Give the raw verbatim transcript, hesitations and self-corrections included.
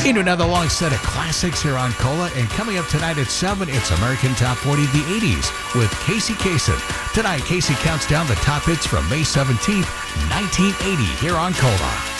Into another long set of classics here on Cola. And coming up tonight at seven, it's American Top forty the eighties with Casey Kasem. Tonight, Casey counts down the top hits from May seventeenth, nineteen eighty here on Cola.